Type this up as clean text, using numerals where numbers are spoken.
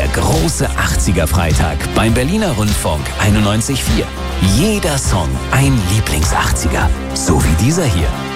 große 80er-Freitag beim Berliner Rundfunk 91.4. Jeder Song ein Lieblings-80er, so wie dieser hier.